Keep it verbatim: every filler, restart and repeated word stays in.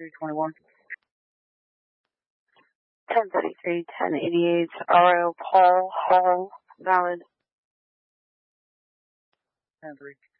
three twenty-one. ten thirty-three, ten eighty-eight, R O Paul Hall, valid. ten three.